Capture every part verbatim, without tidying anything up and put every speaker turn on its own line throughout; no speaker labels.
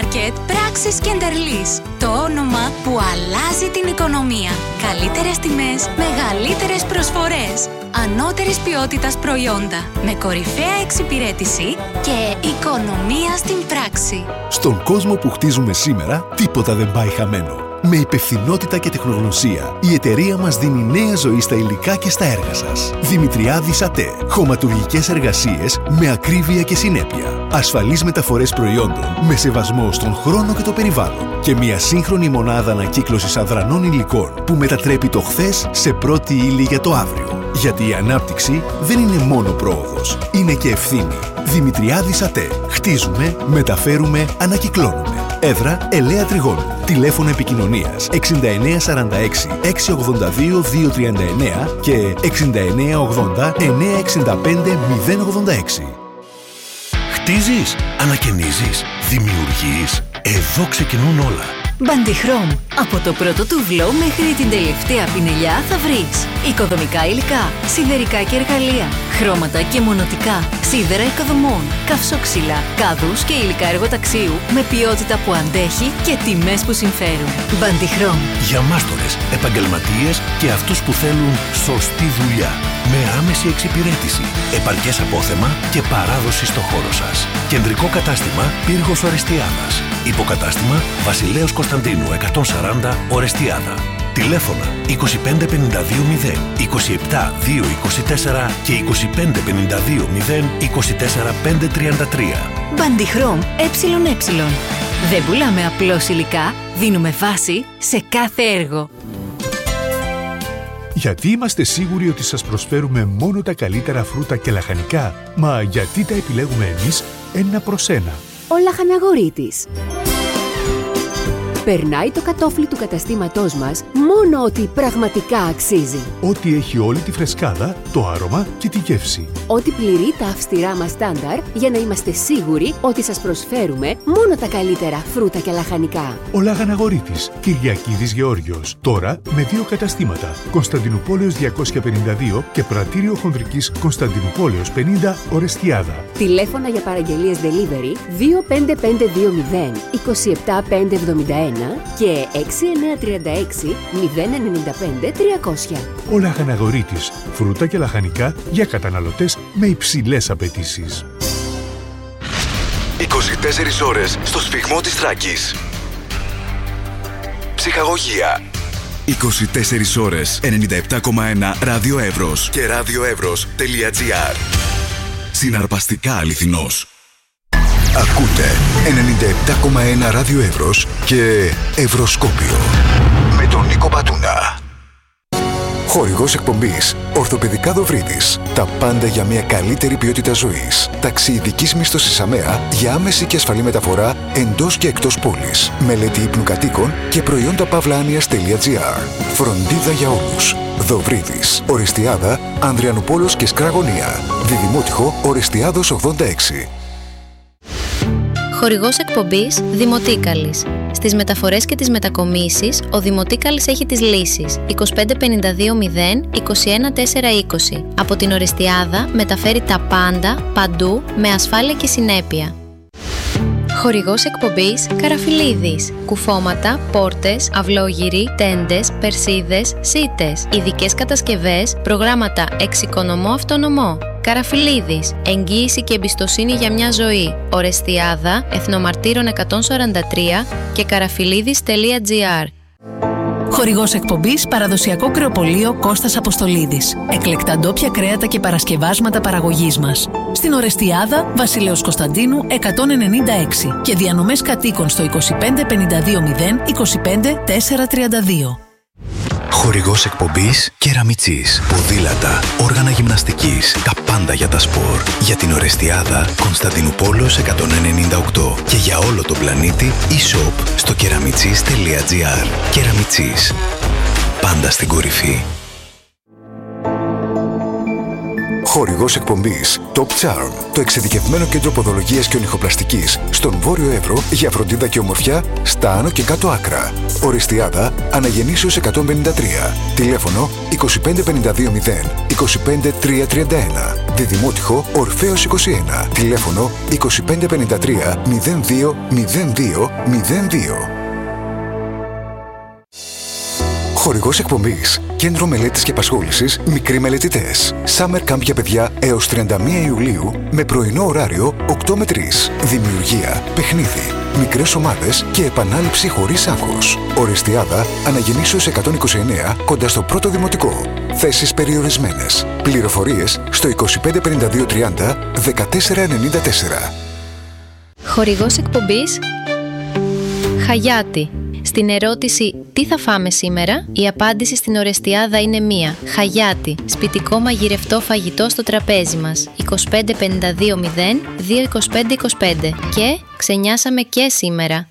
μάρκετ Πράξης Κεντερλής. Το όνομα που αλλάζει την οικονομία. Καλύτερες τιμές, μεγαλύτερες προσφορές. Ανώτερης ποιότητας προϊόντα. Με κορυφαία εξυπηρέτηση και οικονομία στην πράξη.
Στον κόσμο που χτίζουμε σήμερα, τίποτα δεν πάει χαμένο. Με υπευθυνότητα και τεχνογνωσία, η εταιρεία μας δίνει νέα ζωή στα υλικά και στα έργα σας. Δημητριάδης ΑΤΕ. Χωματουργικές εργασίες με ακρίβεια και συνέπεια. Ασφαλείς μεταφορές προϊόντων με σεβασμό στον χρόνο και το περιβάλλον. Και μια σύγχρονη μονάδα ανακύκλωσης αδρανών υλικών που μετατρέπει το χθες σε πρώτη ύλη για το αύριο. Γιατί η ανάπτυξη δεν είναι μόνο πρόοδος, είναι και ευθύνη. Δημητριάδης ΑΤΕ. Χτίζουμε, μεταφέρουμε, ανακυκλώνουμε. Έδρα Ελαία Τριγώνου. Τηλέφωνο επικοινωνίας εξήντα εννέα σαράντα έξι εξακόσια ογδόντα δύο διακόσια τριάντα εννέα και εξήντα εννέα ογδόντα εννιακόσια εξήντα πέντε μηδέν ογδόντα έξι.
Χτίζεις, ανακαινίζεις, δημιουργείς. Εδώ ξεκινούν όλα.
Μπαντιχρώμ. Από το πρώτο τουβλό μέχρι την τελευταία πινελιά θα βρεις οικοδομικά υλικά, σιδερικά και εργαλεία, χρώματα και μονοτικά, σίδερα οικοδομών, καυσόξυλα, κάδους και υλικά εργοταξίου με ποιότητα που αντέχει και τιμές που συμφέρουν. Μπαντιχρώμ.
Για μάστορες, επαγγελματίες και αυτούς που θέλουν σωστή δουλειά. Με άμεση εξυπηρέτηση, επαρκές απόθεμα και παράδοση στο χώρο σας. Κεντρικό κατάστημα Πύργος Ορεστιάδας. Υποκατάστημα Βασιλέως Κωνσταντίνου εκατόν σαράντα Ορεστιάδα. Τηλέφωνα είκοσι πέντε πενήντα δύο μηδέν είκοσι επτά δύο είκοσι τέσσερα και είκοσι πέντε πενήντα δύο μηδέν είκοσι τέσσερα πέντε τριάντα τρία.
Μπαντιχρώμ ΕΕ. Δεν πουλάμε απλώς υλικά, δίνουμε βάση σε κάθε έργο.
Γιατί είμαστε σίγουροι ότι σας προσφέρουμε μόνο τα καλύτερα φρούτα και λαχανικά? Μα γιατί τα επιλέγουμε εμείς ένα προς ένα?
Ο Λαχαναγορείτης. Περνάει το κατόφλι του καταστήματός μας μόνο ότι πραγματικά αξίζει.
Ό,τι έχει όλη τη φρεσκάδα, το άρωμα και τη γεύση.
Ό,τι πληρεί τα αυστηρά μας στάνταρ για να είμαστε σίγουροι ότι σας προσφέρουμε μόνο τα καλύτερα φρούτα και λαχανικά.
Ο Λαχαναγορείτης, Κυριακίδης Γεώργιος. Τώρα με δύο καταστήματα. Κωνσταντινούπολεως διακόσια πενήντα δύο και Πρατήριο Χονδρικής Κωνσταντινούπολεως πενήντα Ορεστιάδα.
Τηλέφωνα για παραγγελίες delivery δύο πέντε πέντε δύο μηδέν είκοσι επτά πεντακόσια εβδομήντα ένα και έξι εννέα τρία έξι μηδέν εννιά πέντε τριακόσια.
Ο Λαχαναγορείτης, φρούτα και λαχανικά για καταναλωτές με υψηλές απαιτήσεις.
είκοσι τέσσερις ώρες στο σφυγμό της Θράκης. Ψυχαγωγία. είκοσι τέσσερις ώρες ενενήντα επτά κόμμα ένα Ράδιο Εύρος και radioevros.gr. Συναρπαστικά αληθινός. Ακούτε ενενήντα επτά κόμμα ένα Ράδιο Εύρος και Ευρωσκόπιο με τον Νίκο Πατούνα. Χορηγός εκπομπής Ορθοπαιδικά Δοβρίδης. Τα πάντα για μια καλύτερη ποιότητα ζωής. Ταξί ειδικής μίσθωσης ΑΜΕΑ για άμεση και ασφαλή μεταφορά εντός και εκτός πόλης. Μελέτη ύπνου κατοίκων και προϊόντα παύλα-άνοιας.gr. Φροντίδα για όλους. Δοβρίδης. Ορεστιάδα, Ανδριανουπόλος και Σκραγωνία. Διδημότυχο Ορεστιάδος ογδόντα έξι.
Χορηγός εκπομπής Δημοτίκαλης. Στις μεταφορές και τις μετακομίσεις, ο Δημοτίκαλης έχει τις λύσεις είκοσι πέντε πενήντα δύο μηδέν είκοσι ένα τετρακόσια είκοσι. Από την Ορεστιάδα μεταφέρει τα πάντα, παντού, με ασφάλεια και συνέπεια. Χορηγός εκπομπής Καραφιλίδης. Κουφώματα, πόρτες, αυλόγυροι, τέντες, περσίδες, σίτες. Ειδικές κατασκευές, προγράμματα εξοικονομώ αυτονομώ. Καραφιλίδης. Εγγύηση και εμπιστοσύνη για μια ζωή. Ορεστιάδα, Εθνομαρτύρων εκατόν σαράντα τρία και καραφιλίδης τελεία τζι άρ.
Χορηγός εκπομπής Παραδοσιακό Κρεοπωλείο Κώστας Αποστολίδης. Εκλεκτά ντόπια κρέατα και παρασκευάσματα παραγωγής μας. Στην Ορεστιάδα, Βασιλέως Κωνσταντίνου εκατόν ενενήντα έξι και διανομές κατοίκων στο είκοσι πέντε πενήντα δύο μηδέν είκοσι πέντε τετρακόσια τριάντα δύο.
Χορηγός εκπομπής Κεραμιτσής. Ποδήλατα, όργανα γυμναστικής, τα πάντα για τα σπορ. Για την Ορεστιάδα, Κωνσταντινουπόλεως εκατόν ενενήντα οκτώ και για όλο τον πλανήτη e-shop στο κεραμιτσής τελεία τζι άρ. Κεραμιτσής. Πάντα στην κορυφή.
Χορηγός εκπομπής Top Charm, το εξειδικευμένο κέντρο ποδολογίας και ονυχοπλαστικής στον Βόρειο Εύρο για φροντίδα και ομορφιά στα άνω και κάτω άκρα. Οριστιάδα Αναγεννήσεως εκατόν πενήντα τρία. Τηλέφωνο είκοσι πέντε πενήντα δύο μηδέν είκοσι πέντε τριακόσια τριάντα ένα. Διδημότυχο Ορφέως είκοσι ένα. Τηλέφωνο είκοσι πέντε πενήντα τρία μηδέν δύο μηδέν δύο μηδέν δύο. Χορηγός εκπομπής Κέντρο Μελέτης και Απασχόλησης Μικροί Μελετητές. Summer Camp για παιδιά έως τριάντα μία Ιουλίου με πρωινό ωράριο οκτώ με τρεις. Δημιουργία, παιχνίδι, μικρές ομάδες και επανάληψη χωρίς άγχος. Οριστιάδα Αναγεννήσεως εκατόν είκοσι εννέα κοντά στο πρώτο δημοτικό. Θέσεις περιορισμένες. Πληροφορίες στο είκοσι πέντε πενήντα δύο τριάντα δεκατέσσερα ενενήντα τέσσερα.
Χορηγός εκπομπής Χαγιάτι. Στην ερώτηση «Τι θα φάμε σήμερα?» η απάντηση στην Ορεστιάδα είναι μία. Χαγιάτι. Σπιτικό μαγειρευτό φαγητό στο τραπέζι μας. είκοσι πέντε πενήντα δύο μηδέν δύο είκοσι πέντε είκοσι πέντε. Και ξενιάσαμε και σήμερα.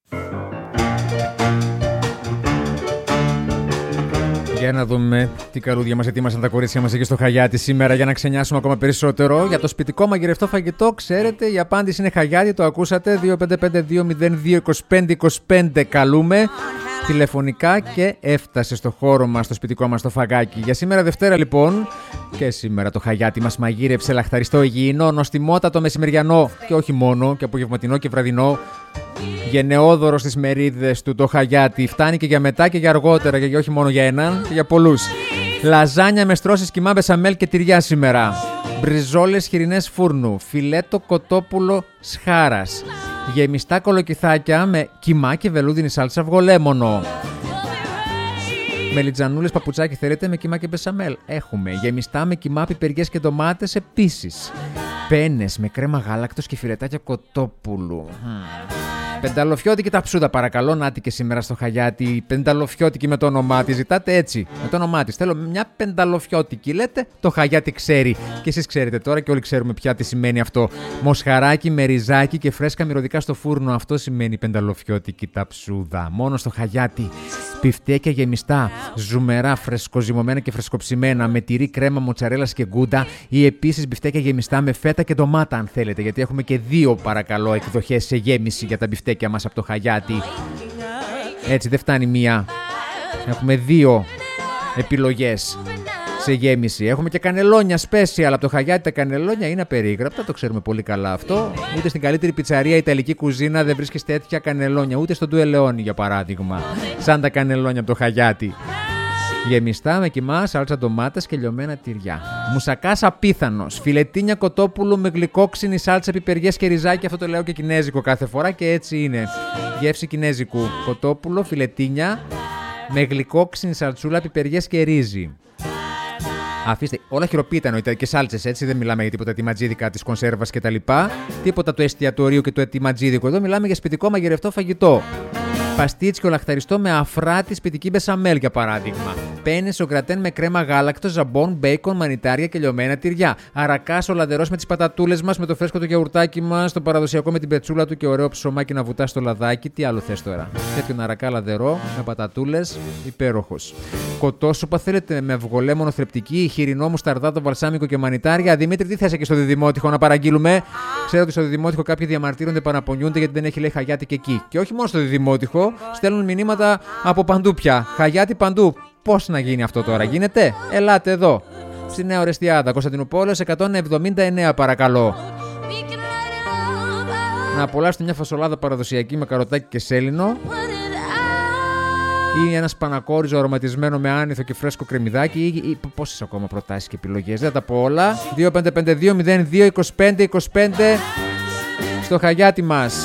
Για να δούμε τι καλούδια μας ετοίμασαν τα κορίτσια μας εκεί στο Χαγιάτι σήμερα για να ξενιάσουμε ακόμα περισσότερο. Για το σπιτικό μαγειρευτό φαγητό, ξέρετε, η απάντηση είναι Χαγιάτι, το ακούσατε. δύο πέντε πέντε δύο μηδέν δύο είκοσι πέντε είκοσι πέντε καλούμε τηλεφωνικά και έφτασε στο χώρο μας, στο σπιτικό μας το φαγάκι. Για σήμερα Δευτέρα λοιπόν, και σήμερα το Χαγιάτι μας μαγείρεψε λαχταριστό, υγιεινό, νοστιμότατο μεσημεριανό και όχι μόνο, και απογευματινό και βραδινό. Γενναιόδωρο στις μερίδες του το Χαγιάτι. Φτάνει και για μετά και για αργότερα, και για όχι μόνο για έναν, και για πολλούς. Λαζάνια με στρώσεις κιμά μπεσαμέλ και τυριά σήμερα. Μπριζόλες χοιρινές φούρνου. Φιλέτο κοτόπουλο σχάρας. Γεμιστά κολοκυθάκια με κιμά και βελούδινη σάλτσα αυγολέμονο. Μελιτζανούλες παπουτσάκι θέλετε με κιμά και μπεσαμέλ? Έχουμε. Γεμιστά με κιμά, πιπεριές και ντομάτες επίσης. Πένες με κρέμα γάλακτος και φιλετάκια κοτόπουλου. Πενταλοφιώτικη ταψούδα παρακαλώ, νάτι και σήμερα στο Χαγιάτι. Πενταλοφιώτικη με το όνομά της. Ζητάτε έτσι, με το όνομά της. Θέλω μια πενταλοφιώτικη. Λέτε, το Χαγιάτι ξέρει. Και εσείς ξέρετε τώρα και όλοι ξέρουμε πια τι σημαίνει αυτό. Μοσχαράκι με ριζάκι και φρέσκα μυρωδικά στο φούρνο. Αυτό σημαίνει πενταλοφιώτικη ταψούδα. Μόνο στο Χαγιάτι. Πιφτέκια γεμιστά, ζουμερά, φρεσκοζυμωμένα και φρεσκοψημένα, με τυρί, κρέμα, μοτσαρέλας και γκούντα, ή επίσης μπιφτέκια γεμιστά με φέτα και ντομάτα, αν θέλετε, γιατί έχουμε και δύο παρακαλώ εκδοχές σε γέμιση για τα μπιφτέκια μας από το Χαγιάτι. Έτσι, δεν φτάνει μία. Έχουμε δύο επιλογές σε γέμιση. Έχουμε και κανελόνια special από το Χαγιάτι. Τα κανελόνια είναι απερίγραπτα, το ξέρουμε πολύ καλά αυτό. Ούτε στην καλύτερη πιτσαρία ιταλική κουζίνα δεν βρίσκεις τέτοια κανελόνια. Ούτε στο Ντουε Λεόνι για παράδειγμα. Σαν τα κανελόνια από το Χαγιάτι. Γεμιστά με κιμά, σάλτσα ντομάτας και λιωμένα τυριά. Μουσακάς απίθανος. Φιλετίνια κοτόπουλου με γλυκόξινη σάλτσα, πιπεριές και ριζάκι. Αυτό το λέω και κινέζικο κάθε φορά και έτσι είναι. Γεύση κινέζικου. Κοτόπουλο, φιλετίνια με γλυκόξινη σαλτσούλα, πιπεριές και ρύζι. Αφήστε, όλα χειροποίητα εννοείται και σάλτσες, έτσι. Δεν μιλάμε για τίποτα ετοιματζίδικα της κονσέρβας κτλ. Τίποτα του εστιατορίου και του ετοιματζίδικου. Εδώ μιλάμε για σπιτικό μαγειρευτό φαγητό. Παστίτσιο λαχταριστό με αφράτη σπιτική μπεσαμέλ για παράδειγμα. Πένες ο γκρατέν με κρέμα γάλακτο, ζαμπόν, μπέικον, μανιτάρια και λιωμένα τυριά. Αρακάς ο λαδερός με τις πατατούλες μας, με το φρέσκο το γιαουρτάκι μας, το παραδοσιακό με την πετσούλα του και ωραίο ψωμάκι να βουτά στο λαδάκι. Τι άλλο θες τώρα? Τέτοιον αρακά λαδερό με πατατούλες, υπέροχος. Κοτόσουπα θέλετε με αυγολέμονο θρεπτική, χοιρινό μουσταρδάτο, βαλσάμικο και μανιτάρια. Δημήτρη, τι θες εκεί στο Διδημότυχο να παραγγείλουμε? Ξέρω ότι στο Διδημότυχο κάποιοι διαμαρτύρονται, παραπονιούνται γιατί δεν έχει λέει Χαγιάτι και εκεί. Και όχι μόνο στο Διδημότυχο, στέλνουν μηνύματα από παντού πια. Χαγιάτι παντού. Πώς να γίνει αυτό τώρα? Γίνεται? Ελάτε εδώ. Στη Νέα Ορεστιάδα, Κωνσταντινούπολης εκατόν εβδομήντα εννέα παρακαλώ. Να απολαύσετε μια φασολάδα παραδοσιακή με καροτάκι και σέλινο. Ή ένα σπανακόριζο αρωματισμένο με άνηθο και φρέσκο κρεμμυδάκι. Ή, ή πόσες ακόμα προτάσεις και επιλογές? Δεν θα τα πω όλα. δύο πέντε πέντε δύο μηδέν δύο είκοσι πέντε είκοσι πέντε στο Χαγιάτι μας.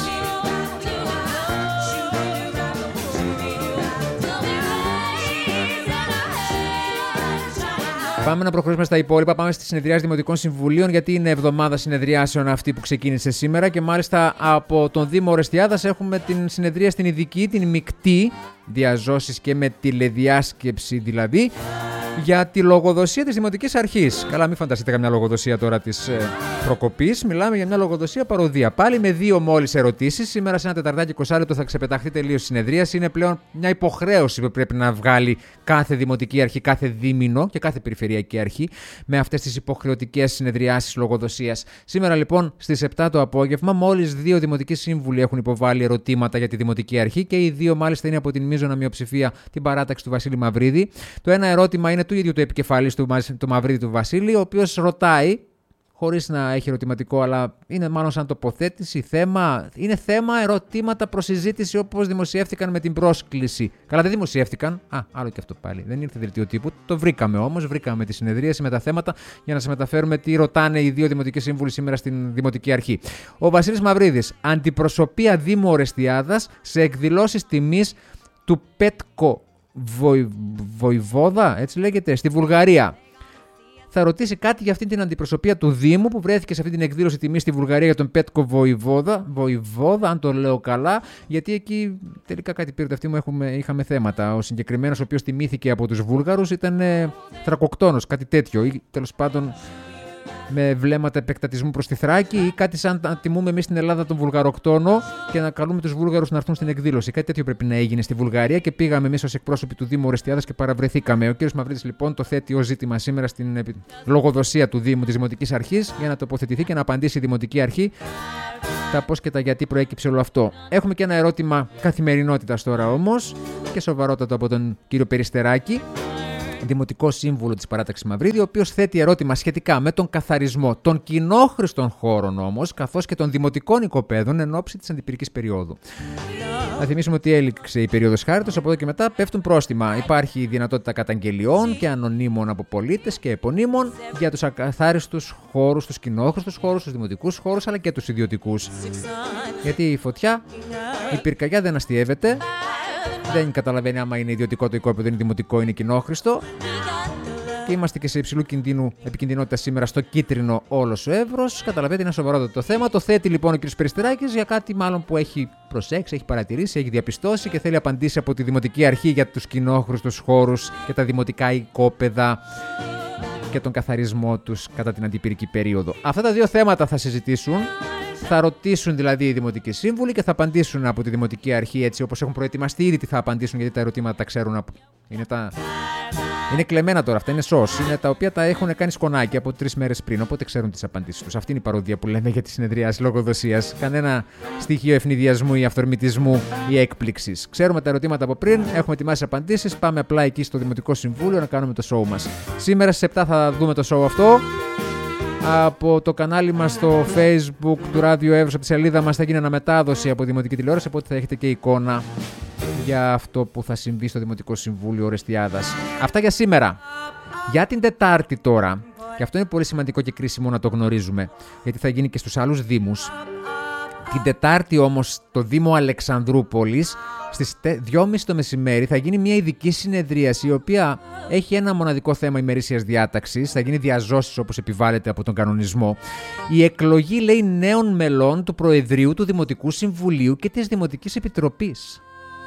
Πάμε να προχωρήσουμε στα υπόλοιπα. Πάμε στις συνεδριάσεις Δημοτικών Συμβουλίων, γιατί είναι εβδομάδα συνεδριάσεων αυτή που ξεκίνησε σήμερα και μάλιστα από τον Δήμο Ορεστιάδας έχουμε την συνεδρία στην ειδική, την μεικτή, διαζώσεις και με τηλεδιάσκεψη δηλαδή, για τη λογοδοσία της Δημοτικής Αρχής. Καλά, μην φανταστείτε καμιά λογοδοσία τώρα της ε, προκοπής. Μιλάμε για μια λογοδοσία παροδία. Πάλι με δύο μόλις ερωτήσεις. Σήμερα σε ένα τεταρτάκι είκοσι λεπτό θα ξεπεταχθεί τελείως η συνεδρίαση. Είναι πλέον μια υποχρέωση που πρέπει να βγάλει κάθε Δημοτική Αρχή, κάθε Δήμηνο και κάθε Περιφερειακή Αρχή με αυτές τις υποχρεωτικές συνεδριάσεις λογοδοσίας. Σήμερα λοιπόν στις επτά το απόγευμα, μόλις δύο Δημοτικοί Σύμβουλοι έχουν υποβάλει ερωτήματα για τη Δημοτική Αρχή και οι δύο μάλιστα είναι από την μείζωνα μειοψηφία, την παράταξη του Βασίλη Μαυρίδη. Το ένα ερώτημα είναι του ίδιου του επικεφαλής του, του Μαυρίδη του Βασίλη, ο οποίος ρωτάει, χωρίς να έχει ερωτηματικό, αλλά είναι μάλλον σαν τοποθέτηση, θέμα, είναι θέμα ερωτήματα προς συζήτηση όπως δημοσιεύτηκαν με την πρόσκληση. Καλά, δεν δημοσιεύτηκαν. Α, άλλο και αυτό πάλι. Δεν ήρθε δελτίο τύπου. Το βρήκαμε όμως. Βρήκαμε τη συνεδρίαση με τα θέματα για να σας μεταφέρουμε τι ρωτάνε οι δύο Δημοτικοί Σύμβουλοι σήμερα στην Δημοτική Αρχή. Ο Βασίλης Μαυρίδης, αντιπροσωπεία Δήμου Ορεστιάδας σε εκδηλώσεις τιμής του Πέτκο Βοη... Βοηβόδα, έτσι λέγεται, στη Βουλγαρία. Θα ρωτήσει κάτι για αυτή την αντιπροσωπεία του Δήμου που βρέθηκε σε αυτή την εκδήλωση τιμή στη Βουλγαρία για τον Πέτκο Βοηβόδα, Βοηβόδα, αν το λέω καλά, γιατί εκεί τελικά κάτι πήρε αυτή μου έχουμε, είχαμε θέματα. Ο συγκεκριμένος ο οποίος τιμήθηκε από τους Βούλγαρους ήταν ε, θρακοκτόνος, κάτι τέτοιο, ή τέλος πάντων με βλέμματα επεκτατισμού προς τη Θράκη, ή κάτι σαν να τιμούμε εμείς στην Ελλάδα τον Βουλγαροκτόνο και να καλούμε τους Βούλγαρους να έρθουν στην εκδήλωση. Κάτι τέτοιο πρέπει να έγινε στη Βουλγαρία και πήγαμε εμείς ως εκπρόσωποι του Δήμου Ορεστιάδας και παραβρεθήκαμε. Ο κ. Μαυρίδης λοιπόν το θέτει ως ζήτημα σήμερα στην λογοδοσία του Δήμου της Δημοτικής Αρχής για να τοποθετηθεί και να απαντήσει η Δημοτική Αρχή τα πώς και τα γιατί προέκυψε όλο αυτό. Έχουμε και ένα ερώτημα καθημερινότητας τώρα όμως και σοβαρότατο από τον κύριο Περιστεράκη, Δημοτικό Σύμβουλο της Παράταξης Μαυρίδη, ο οποίος θέτει ερώτημα σχετικά με τον καθαρισμό των κοινόχρηστων χώρων όμως, καθώς και των δημοτικών οικοπαίδων εν ώψη της αντιπυρικής περίοδου. Να θυμίσουμε ότι έληξε η περίοδος χάριτος, από εδώ και μετά πέφτουν πρόστιμα. Υπάρχει η δυνατότητα καταγγελιών και ανωνύμων από πολίτες και επωνύμων για τους ακαθάριστους χώρους, τους κοινόχρηστους χώρους, τους δημοτικούς χώρους αλλά και τους ιδιωτικούς. Γιατί η φωτιά, η πυρκαγιά δεν αστιεύεται. Δεν καταλαβαίνει άμα είναι ιδιωτικό το οικόπεδο, είναι δημοτικό, είναι κοινόχρηστο. Και είμαστε και σε υψηλού κινδύνου επικινδυνότητα σήμερα στο κίτρινο όλος ο Εύρος. Καταλαβαίνετε, είναι σοβαρότατο το θέμα. Το θέτει λοιπόν ο κ. Περιστεράκης για κάτι μάλλον που έχει προσέξει, έχει παρατηρήσει, έχει διαπιστώσει και θέλει απαντήσει από τη Δημοτική Αρχή για τους κοινόχρηστους χώρους και τα δημοτικά οικόπεδα και τον καθαρισμό τους κατά την αντιπυρική περίοδο. Αυτά τα δύο θέματα θα συζητήσουν. Θα ρωτήσουν δηλαδή οι Δημοτικοί Σύμβουλοι και θα απαντήσουν από τη Δημοτική Αρχή έτσι όπως έχουν προετοιμαστεί ήδη τι θα απαντήσουν, γιατί τα ερωτήματα τα ξέρουν. Από... Είναι, τα... είναι κλεμμένα τώρα αυτά, είναι σως. Είναι τα οποία τα έχουν κάνει σκονάκι από τρεις μέρες πριν, οπότε ξέρουν τις απαντήσεις τους. Αυτή είναι η παροδία που λέμε για τη συνεδρίαση λογοδοσίας. Κανένα στοιχείο ευνηδιασμού ή αυθορμητισμού ή έκπληξης. Ξέρουμε τα ερωτήματα από πριν, έχουμε ετοιμάσει απαντήσεις. Πάμε απλά εκεί στο Δημοτικό Συμβούλιο να κάνουμε το show μας. Σήμερα στις επτά θα δούμε το show αυτό. Από το κανάλι μας στο Facebook του Ράδιο Εύρος, από τη σελίδα μας θα γίνει αναμετάδοση από Δημοτική Τηλεόραση, οπότε θα έχετε και εικόνα για αυτό που θα συμβεί στο Δημοτικό Συμβούλιο Ορεστιάδας. Αυτά για σήμερα. Για την Τετάρτη τώρα, και αυτό είναι πολύ σημαντικό και κρίσιμο να το γνωρίζουμε, γιατί θα γίνει και στους άλλους δήμους. Την Τετάρτη όμως το Δήμο Αλεξανδρούπολης στις δυόμιση το μεσημέρι θα γίνει μια ειδική συνεδρίαση η οποία έχει ένα μοναδικό θέμα ημερήσιας διάταξης, θα γίνει διαζώσεις όπως επιβάλλεται από τον κανονισμό. Η εκλογή, λέει, νέων μελών του Προεδρείου του Δημοτικού Συμβουλίου και της Δημοτικής Επιτροπής.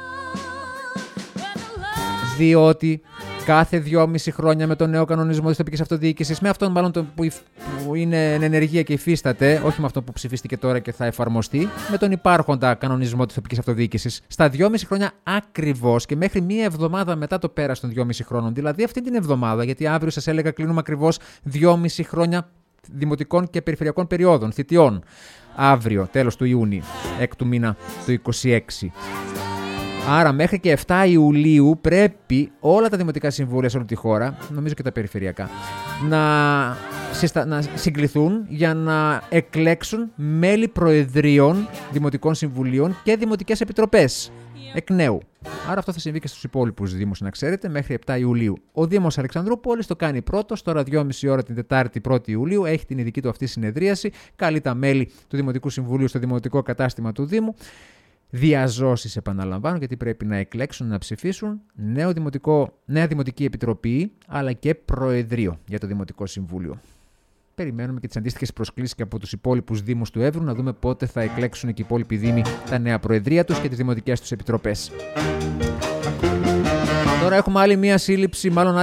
Διότι κάθε δυόμιση χρόνια με τον νέο κανονισμό της τοπικής αυτοδιοίκησης, με αυτόν μάλλον το που είναι εν ενεργεία και υφίσταται, όχι με αυτό που ψηφίστηκε τώρα και θα εφαρμοστεί, με τον υπάρχοντα κανονισμό της τοπικής αυτοδιοίκησης, στα δυόμιση χρόνια ακριβώς και μέχρι μία εβδομάδα μετά το πέρας των δυόμιση χρόνων. Δηλαδή αυτή την εβδομάδα, γιατί αύριο σας έλεγα κλείνουμε ακριβώς δυόμιση χρόνια δημοτικών και περιφερειακών περιόδων, θητιών. Αύριο, τέλος του Ιούνιου, έκτου μήνα του είκοσι έξι. Άρα μέχρι και εφτά Ιουλίου πρέπει όλα τα δημοτικά συμβούλια σε όλη τη χώρα, νομίζω και τα περιφερειακά, να, συστα... να συγκληθούν για να εκλέξουν μέλη προεδρίων δημοτικών συμβουλίων και δημοτικές επιτροπές εκ νέου. Άρα αυτό θα συμβεί και στους υπόλοιπους δήμους, να ξέρετε, μέχρι εφτά Ιουλίου. Ο Δήμος Αλεξανδρούπολης το κάνει πρώτος, τώρα δυόμιση ώρα την Τετάρτη πρώτη Ιουλίου, έχει την ειδική του αυτή συνεδρίαση, καλεί τα μέλη του Δημοτικού Συμβουλίου στο δημοτικό κατάστημα του Δήμου. Διαζώσεις, επαναλαμβάνω, γιατί πρέπει να εκλέξουν, να ψηφίσουν νέο δημοτικό, νέα Δημοτική Επιτροπή αλλά και Προεδρείο για το Δημοτικό Συμβούλιο. Περιμένουμε και τις αντίστοιχες προσκλήσεις και από τους υπόλοιπους δήμους του Εύρου να δούμε πότε θα εκλέξουν και οι υπόλοιποι δήμοι τα νέα Προεδρεία τους και τις δημοτικές τους επιτροπές. Τώρα έχουμε άλλη μία σύλληψη, μάλλον άλλες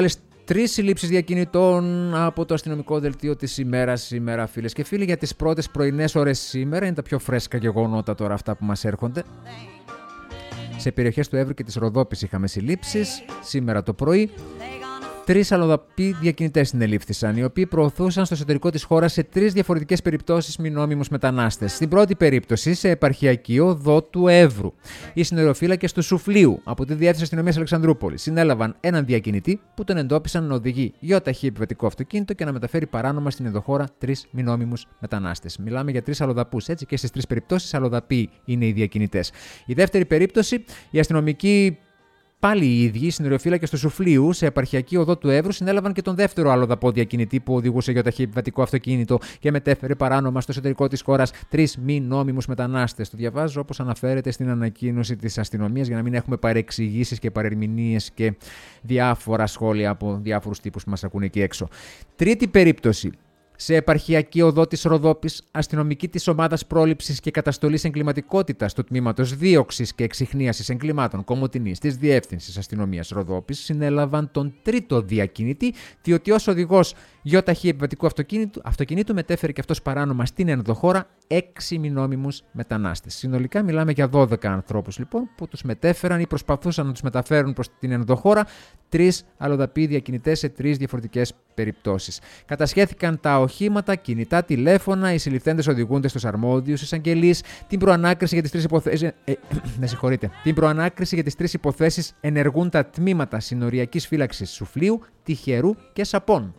Τρεις συλλήψεις διακινητών από το αστυνομικό δελτίο της ημέρας σήμερα, φίλες και φίλοι, για τις πρώτες πρωινές ώρες σήμερα. Είναι τα πιο φρέσκα γεγονότα τώρα αυτά που μας έρχονται. Σε περιοχές του Εύρου και της Ροδόπης είχαμε συλλήψεις σήμερα το πρωί. Τρεις αλλοδαποί διακινητές συνελήφθησαν, οι οποίοι προωθούσαν στο εσωτερικό της χώρας σε τρεις διαφορετικές περιπτώσεις μη νόμιμους μετανάστες. Στην πρώτη περίπτωση, σε επαρχιακή οδό του Εύρου. Οι συνοριοφύλακες του Σουφλίου από τη Διεύθυνση Αστυνομίας Αλεξανδρούπολης συνέλαβαν έναν διακινητή που τον εντόπισαν να οδηγεί γιοταχή επιβατικό αυτοκίνητο και να μεταφέρει παράνομα στην ενδοχώρα τρεις μη νόμιμους μετανάστες. Μιλάμε για τρεις αλλοδαπούς, έτσι, και στις τρεις περιπτώσεις αλλοδαποί είναι οι διακινητές. Η δεύτερη περίπτωση, οι αστυνομικοί. Πάλι οι ίδιοι οι συνοριοφύλακες του Σουφλίου, σε επαρχιακή οδό του Εύρου, συνέλαβαν και τον δεύτερο αλλοδαπό διακινητή που οδηγούσε γιοταχή επιβατικό αυτοκίνητο και μετέφερε παράνομα στο εσωτερικό της χώρας τρεις μη νόμιμους μετανάστες. Το διαβάζω όπως αναφέρεται στην ανακοίνωση της αστυνομίας για να μην έχουμε παρεξηγήσεις και παρερμηνίες και διάφορα σχόλια από διάφορους τύπους που μας ακούνε εκεί έξω. Τρίτη περίπτωση. Σε επαρχιακή οδό της Ροδόπης, αστυνομικοί της Ομάδας Πρόληψης και Καταστολής Εγκληματικότητας του Τμήματος Δίωξης και Εξιχνίασης Εγκλημάτων Κομοτηνής της Διεύθυνσης Αστυνομίας Ροδόπης συνέλαβαν τον τρίτο διακινητή, διότι ως οδηγός γιοταχή επιβατικού αυτοκίνητου, αυτοκίνητου μετέφερε και αυτός παράνομα στην ενδοχώρα έξι μη νόμιμους μετανάστες. Συνολικά μιλάμε για δώδεκα ανθρώπους λοιπόν που τους μετέφεραν ή προσπαθούσαν να τους μεταφέρουν προς την ενδοχώρα, τρεις αλλοδαποί διακινητές σε τρεις διαφορετικές περιπτώσεις. Κατασχέθηκαν τα οχήματα, κινητά τηλέφωνα, οι συλληφθέντες οδηγούνται στους αρμόδιους εισαγγελείς. Την προανάκριση για τις τρεις υποθέσεις. Ε, με συγχωρείτε. Την προανάκριση για τις τρεις υποθέσεις ενεργούν τα τμήματα συνοριακής φύλαξης Σουφλίου, Τυχερού και Σαπών.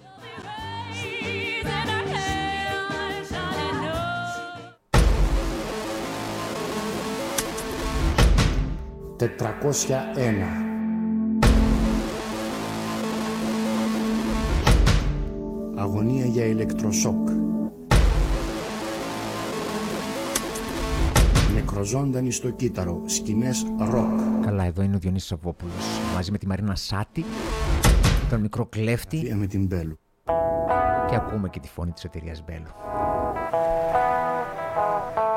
τετρακόσια ένα. Αγωνία για ηλεκτροσόκ. Νεκροζώντανοι στο κύτταρο. Σκηνές ροκ.
Καλά, εδώ είναι ο Διονύσης Σαββόπουλος μαζί με τη Μαρίνα Σάτη, τον μικρό κλέφτη
με την Μπέλου.
Και ακούμε και τη φωνή της εταιρείας Μπέλου.